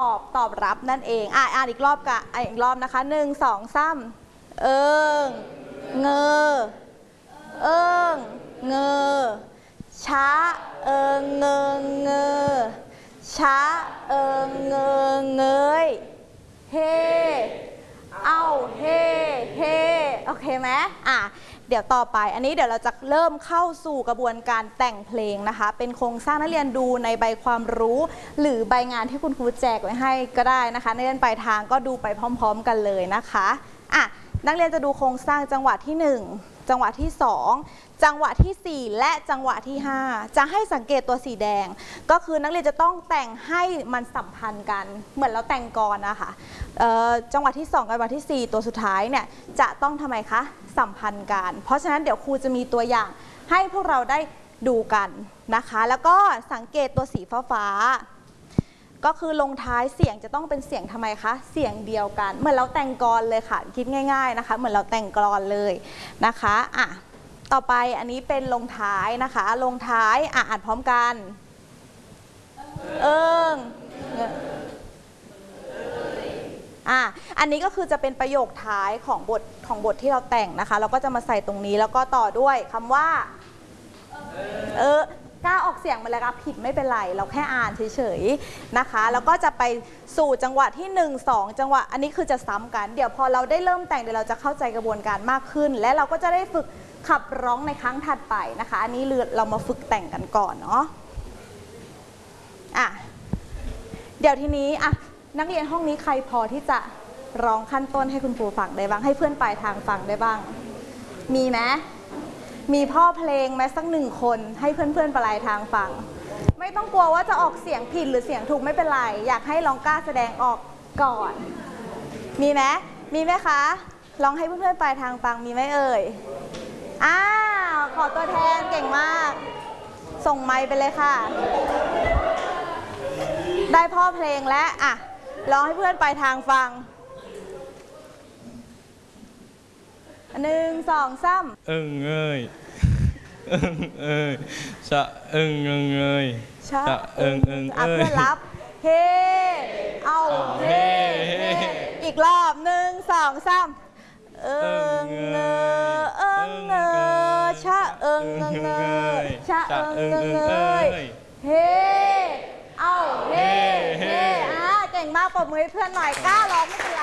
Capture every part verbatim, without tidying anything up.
อบตอบรับนั่นเองอ่านอ่านอีกรอบกะอ่านอีกรอบนะคะหนึ่งสองสามเอิงเงอเอิงเงอช้าเอิงเงอเงอช้าเอิงเงอเงยเฮเอาเฮเฮโอเคไหมอ่ะเดี๋ยวต่อไปอันนี้เดี๋ยวเราจะเริ่มเข้าสู่กระบวนการแต่งเพลงนะคะเป็นโครงสร้างนักเรียนดูในใบความรู้หรือใบงานที่คุณครูแจกไว้ให้ก็ได้นะคะนักเรียนปลายทางก็ดูไปพร้อมๆกันเลยนะคะอ่ะนักเรียนจะดูโครงสร้างจังหวะที่หนึ่งจังหวะที่สองจังหวะที่สี่และจังหวะที่ห้าจะให้สังเกตตัวสีแดงก็คือนักเรียนจะต้องแต่งให้มันสัมพันธ์กันเหมือนเราแต่งกรนะคะจังหวะที่สองกับจังหวะที่สี่ตัวสุดท้ายเนี่ยจะต้องทำไมคะสัมพันธ์กันเพราะฉะนั้นเดี๋ยวครูจะมีตัวอย่างให้พวกเราได้ดูกันนะคะแล้วก็สังเกตตัวสีฟ้าฟ้าก็คือลงท้ายเสียงจะต้องเป็นเสียงทำไมคะเสียงเดียวกันเหมือนเราแต่งกรเลยค่ะคิดง่ายๆนะคะเหมือนเราแต่งกรเลยนะคะอ่ะต่อไปอันนี้เป็นลงท้ายนะคะลงท้ายอ่ะอ่านพร้อมกันเอิงอ่ะอันนี้ก็คือจะเป็นประโยคท้ายของบทของบทที่เราแต่งนะคะเราก็จะมาใส่ตรงนี้แล้วก็ต่อด้วยคำว่าเออกล้าออกเสียงมาเลยครับผิดไม่เป็นไรเราแค่อ่านเฉยๆนะคะแล้วก็จะไปสู่จังหวะที่หนึ่ง สองจังหวะอันนี้คือจะซ้ำกันเดี๋ยวพอเราได้เริ่มแต่งเดี๋ยวเราจะเข้าใจกระบวนการมากขึ้นและเราก็จะได้ฝึกขับร้องในครั้งถัดไปนะคะอันนี้เรามาฝึกแต่งกันก่อนเนาะอ่ะเดี๋ยวทีนี้อ่ะนักเรียนห้องนี้ใครพอที่จะร้องขั้นต้นให้คุณครูฟังได้บ้างให้เพื่อนปลายทางฟังได้บ้างมีไหมมีพ่อเพลงไหมสักหนึ่งคนให้เพื่อนๆปลายทางฟังไม่ต้องกลัวว่าจะออกเสียงผิดหรือเสียงถูกไม่เป็นไรอยากให้ลองกล้าแสดงออกก่อนมีไหมมีไหมคะลองให้เพื่อนๆปลายทางฟังมีไหมเอ่ยอ้าวขอตัวแทนเก่งมากส่งไมค์ไปเลยค่ะได้พ่อเพลงและอ่ะลองให้เพื่อนปลายทางฟังหนึ่งสองสามเอิงเอ้ยเอิงเอ้ยชะเอิงเอิงเอ้ยชะเอิงเอิงเอ้ยเพื่อนรับเฮเอาเฮอีกรอบหนึ่งสองสามเอิงเงอเอิงเงอชะเอิงเงอชะเอิงเงอเฮเอาเฮเฮอ่ะเก่งมากปรบมือให้เพื่อนหน่อยกล้าร้องไม่เป็นไร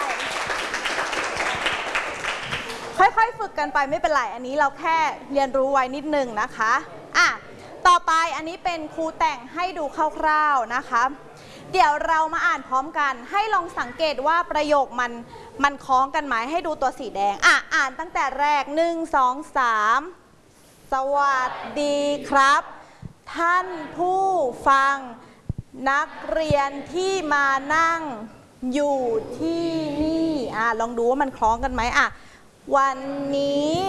ค่อยๆฝึกกันไปไม่เป็นไรอันนี้เราแค่เรียนรู้ไว้นิดนึงนะคะอ่ะต่อไปอันนี้เป็นครูแต่งให้ดูคร่าวๆนะคะเดี๋ยวเรามาอ่านพร้อมกันให้ลองสังเกตว่าประโยคมันมันคล้องกันไหมให้ดูตัวสีแดงอ่ะอ่านตั้งแต่แรกหนึ่งสองสามสวัสดีครับท่านผู้ฟังนักเรียนที่มานั่งอยู่ที่นี่อ่ะลองดูว่ามันคล้องกันไหมอ่ะวันนี้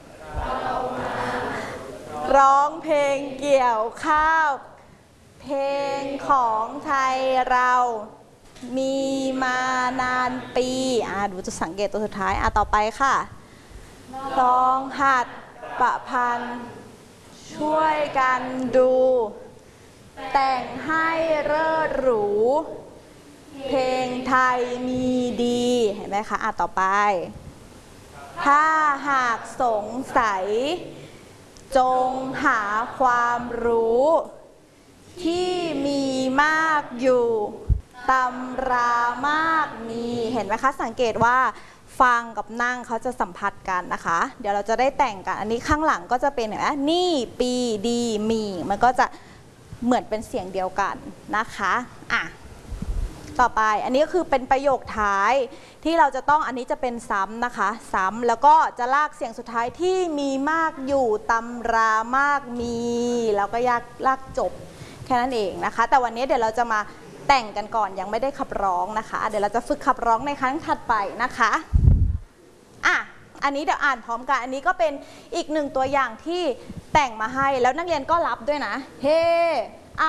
ร้องเพลงเกี่ยวข้าวเพลงของไทยเรามีมานานปีอ่ะดูจะสังเกตตัวสุดท้ายอ่ะต่อไปค่ะลองหัดประพันธ์ช่วยกันดูแต่งให้เลิศหรูเพลงไทยมีดีเห็นไหมคะอ่ะต่อไปถ้าหากสงสัยจงหาความรู้ที่มีมากอยู่ตำรามากมีเห็นไหมคะสังเกตว่าฟังกับนั่งเขาจะสัมผัสกันนะคะเดี๋ยวเราจะได้แต่งกันอันนี้ข้างหลังก็จะเป็นเห็นไหมนี่ปีดีมีมันก็จะเหมือนเป็นเสียงเดียวกันนะคะอ่ะต่อไปอันนี้ก็คือเป็นประโยคท้ายที่เราจะต้องอันนี้จะเป็นซ้ำนะคะซ้ำแล้วก็จะลากเสียงสุดท้ายที่มีมากอยู่ตำรามากมีแล้วก็ยากลากจบแค่นั้นเองนะคะแต่วันนี้เดี๋ยวเราจะมาแต่งกันก่อนยังไม่ได้ขับร้องนะคะเดี๋ยวเราจะฝึกขับร้องในครั้งถัดไปนะคะอ่ะอันนี้เดี๋ยวอ่านพร้อมกันอันนี้ก็เป็นอีกหนึ่งตัวอย่างที่แต่งมาให้แล้วนักเรียนก็รับด้วยนะเฮเอา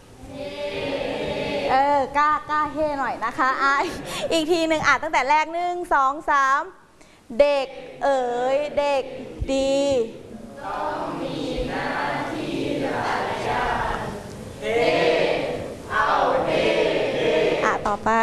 เออกล้ากล้าเฮ่หน่อยนะคะอ่ะอีกทีหนึ่งอ่านตั้งแต่แรกหนึ่งสองสามเด็กเอ๋ยเด็กดีต้องมีหน้าที่มารยาทเฮ่เอาเฮ่อ่ะต่อไป